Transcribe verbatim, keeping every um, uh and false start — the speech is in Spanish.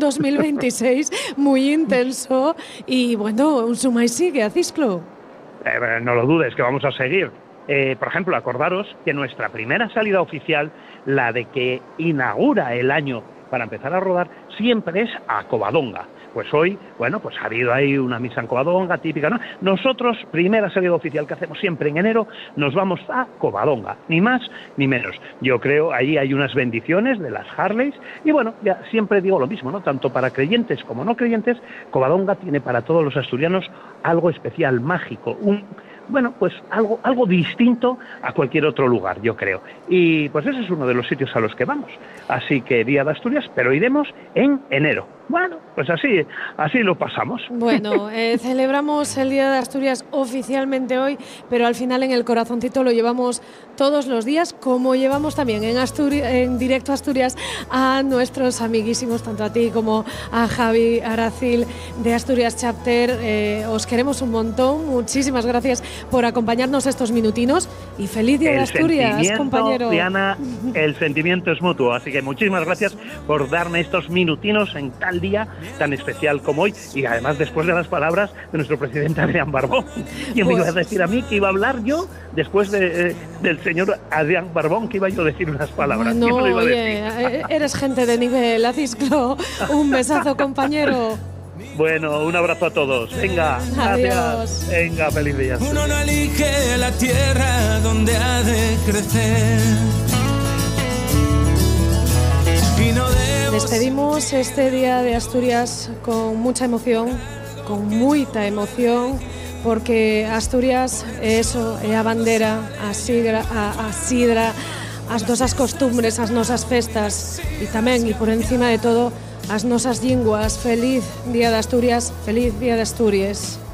dos mil veintiséis muy intenso y, bueno, un suma y sigue a Cisclo. Eh, no lo dudes, que vamos a seguir. Eh, por ejemplo, acordaros que nuestra primera salida oficial, la de que inaugura el año para empezar a rodar, siempre es a Covadonga. Pues hoy, bueno, pues ha habido ahí una misa en Covadonga típica, ¿no? Nosotros, primera salida oficial que hacemos siempre en enero, nos vamos a Covadonga, ni más ni menos. Yo creo, ahí hay unas bendiciones de las Harleys, y bueno, ya siempre digo lo mismo, ¿no? Tanto para creyentes como no creyentes, Covadonga tiene para todos los asturianos algo especial, mágico, un... Bueno, pues algo, algo distinto a cualquier otro lugar, yo creo. Y pues ese es uno de los sitios a los que vamos. Así que Día de Asturias, pero iremos en enero. Bueno, pues así, así lo pasamos. Bueno, eh, celebramos el Día de Asturias oficialmente hoy, pero al final en el corazoncito lo llevamos todos los días, como llevamos también en, Asturi- en Directo Asturias a nuestros amiguísimos, tanto a ti como a Javi Aracil de Asturias Chapter. Eh, os queremos un montón, muchísimas gracias por acompañarnos estos minutinos y feliz Día el de Asturias, compañero. Diana, el sentimiento es mutuo, así que muchísimas gracias por darme estos minutinos en tal día tan especial como hoy, y además después de las palabras de nuestro presidente Adrián Barbón. ¿Quién pues... me iba a decir a mí que iba a hablar yo después de, eh, del señor Adrián Barbón, que iba yo a decir unas palabras? No, ¿Quién me lo iba a oye, decir? Eres gente de nivel, Acisclo. Un besazo, compañero. Bueno, un abrazo a todos. Venga, adiós. Gracias. Venga, feliz día. Uno no elige la tierra donde ha de crecer. Y no debo... Despedimos este Día de Asturias con mucha emoción, con mucha emoción, porque Asturias é eso, é a bandera, a sidra, a, a sidra, as nosas costumbres, as nosas festas e tamén, e por encima de todo, as nosas linguas. Feliz Día de Asturias, feliz Día de Asturias.